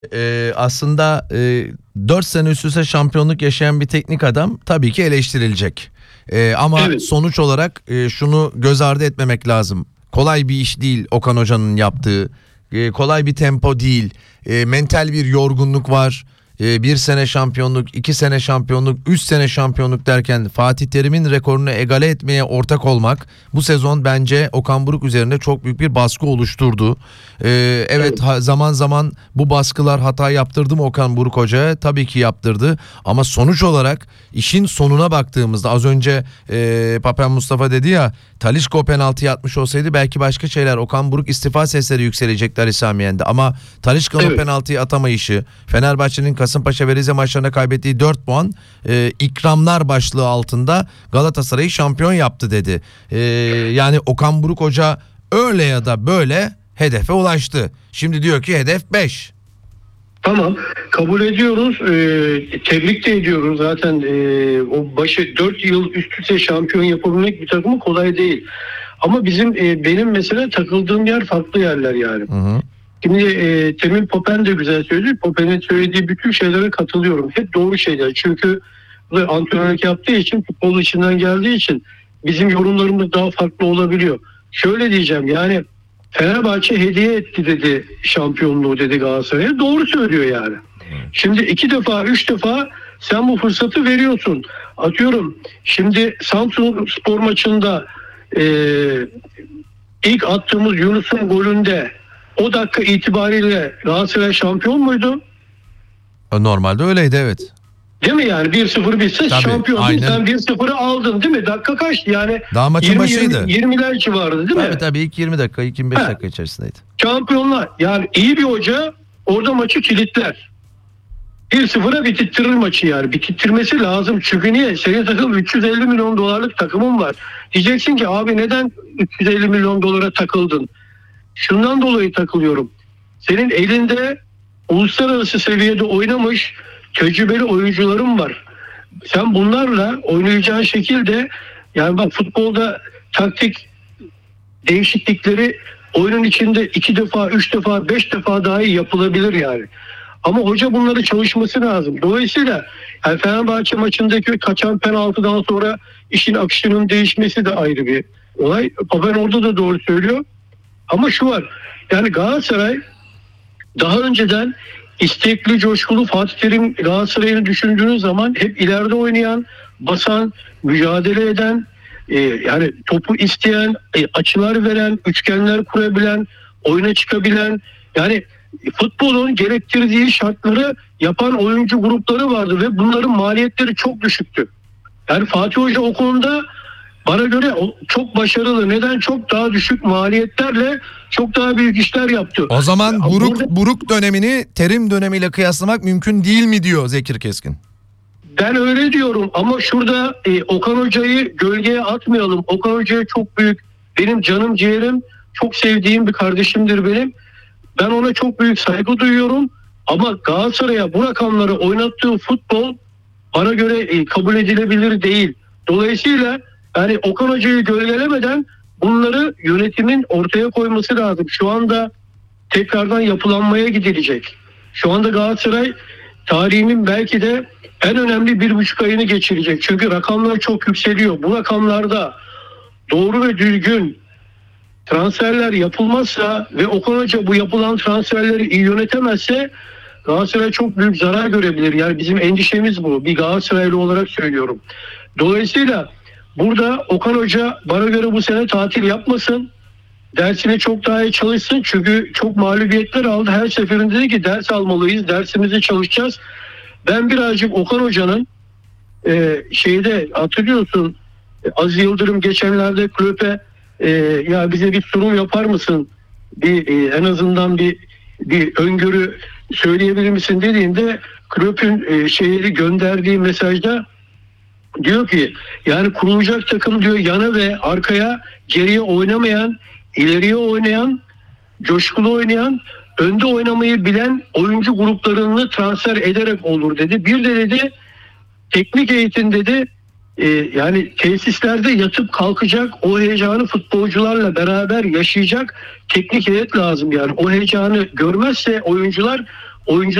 Aslında 4 sene üst üste şampiyonluk yaşayan bir teknik adam tabii ki eleştirilecek. Ama Evet. sonuç olarak şunu göz ardı etmemek lazım. Kolay bir iş değil Okan Hoca'nın yaptığı. Kolay bir tempo değil. Mental bir yorgunluk var. 1 sene şampiyonluk, 2 sene şampiyonluk, 3 sene şampiyonluk derken Fatih Terim'in rekorunu egale etmeye ortak olmak bu sezon bence Okan Buruk üzerinde çok büyük bir baskı oluşturdu. Evet, zaman zaman bu baskılar hata yaptırdı mı Okan Buruk Hoca'ya? Tabii ki yaptırdı ama sonuç olarak işin sonuna baktığımızda az önce Papen Mustafa dedi ya, Talisca penaltıyı atmış olsaydı belki başka şeyler, Okan Buruk istifa sesleri yükselecekler İsamiye'nde ama Talisca'nın penaltıyı atamayışı, Fenerbahçe'nin Kasımpaşa ve Rize maçlarına kaybettiği 4 puan ikramlar başlığı altında Galatasaray'ı şampiyon yaptı dedi. Yani Okan Buruk Hoca öyle ya da böyle hedefe ulaştı. Şimdi diyor ki hedef 5. Tamam, kabul ediyoruz. Tebrik de ediyoruz. Zaten o başı 4 yıl üst üste şampiyon yapabilmek bir takımı kolay değil. Ama benim mesela takıldığım yer farklı yerler yani. Hı. Şimdi Temin Popen de güzel söyledi. Popen'in söylediği bütün şeylere katılıyorum. Hep doğru şeyler. Çünkü antrenörlük yaptığı için, futbol içinden geldiği için bizim yorumlarımız daha farklı olabiliyor. Şöyle diyeceğim, yani Fenerbahçe hediye etti dedi şampiyonluğu dedi Galatasaray'a. Doğru söylüyor yani. Şimdi 2 defa 3 defa sen bu fırsatı veriyorsun. Atıyorum şimdi Samsun Spor maçında ilk attığımız Yunus'un golünde o dakika itibariyle Galatasaray şampiyon muydu? Normalde öyleydi, evet. Değil mi yani? 1-0 bitse şampiyondun. Aynen. Sen 1-0'ı aldın değil mi? Dakika kaçtı yani? Daha maçın başıydı. 20'ler civarında değil mi? Tabii ilk 20 dakika, ilk 25 dakika içerisindeydi. Şampiyonlar. Yani iyi bir hoca orada maçı kilitler. 1-0'a bitirtir maçı yani. Bitirmesi lazım. Çünkü niye? Senin takım 350 milyon dolarlık takımın var. Diyeceksin ki abi neden 350 milyon dolara takıldın? Şundan dolayı takılıyorum. Senin elinde uluslararası seviyede oynamış tecrübeli oyuncuların var. Sen bunlarla oynayacağın şekilde, yani bak futbolda taktik değişiklikleri oyunun içinde 2 defa, 3 defa, 5 defa daha iyi yapılabilir yani. Ama hoca bunları çalışması lazım. Dolayısıyla yani Fenerbahçe maçındaki kaçan penaltıdan sonra işin akışının değişmesi de ayrı bir olay. Papen orada da doğru söylüyor. Ama şu var, yani Galatasaray daha önceden istekli, coşkulu, Fatih Terim Galatasaray'ını düşündüğünüz zaman hep ileride oynayan, basan, mücadele eden, yani topu isteyen, açılar veren, üçgenler kurabilen, oyuna çıkabilen, yani futbolun gerektirdiği şartları yapan oyuncu grupları vardı ve bunların maliyetleri çok düşüktü. Yani Fatih Hoca o konuda bana göre çok başarılı. Neden? Çok daha düşük maliyetlerle çok daha büyük işler yaptı. O zaman Buruk dönemini Terim dönemiyle kıyaslamak mümkün değil mi diyor Zekir Keskin? Ben öyle diyorum ama şurada Okan Hoca'yı gölgeye atmayalım. Okan Hoca'ya çok büyük, benim canım ciğerim, çok sevdiğim bir kardeşimdir benim. Ben ona çok büyük saygı duyuyorum ama Galatasaray'a bu rakamları oynattığı futbol bana göre kabul edilebilir değil. Dolayısıyla yani Okan Hoca'yı gölgelemeden bunları yönetimin ortaya koyması lazım. Şu anda tekrardan yapılanmaya gidilecek. Şu anda Galatasaray tarihinin belki de en önemli 1,5 ayını geçirecek. Çünkü rakamlar çok yükseliyor. Bu rakamlarda doğru ve düzgün transferler yapılmazsa ve Okan Hoca bu yapılan transferleri iyi yönetemezse Galatasaray çok büyük zarar görebilir. Yani bizim endişemiz bu. Bir Galatasaraylı olarak söylüyorum. Dolayısıyla burada Okan Hoca bana göre bu sene tatil yapmasın. Dersine çok daha iyi çalışsın. Çünkü çok mağlubiyetler aldı. Her seferinde dedi ki ders almalıyız. Dersimizi çalışacağız. Ben birazcık Okan Hoca'nın hatırlıyorsun, Aziz Yıldırım geçenlerde kulübe ya bize bir sunum yapar mısın? En azından bir öngörü söyleyebilir misin dediğinde kulübün gönderdiği mesajda diyor ki yani kurulacak takım diyor yana ve arkaya, geriye oynamayan, ileriye oynayan, coşkulu oynayan, önde oynamayı bilen oyuncu gruplarını transfer ederek olur dedi. Bir de dedi teknik eğitim dedi yani tesislerde yatıp kalkacak, o heyecanı futbolcularla beraber yaşayacak teknik heyet lazım yani. O heyecanı görmezse oyuncular oyuncu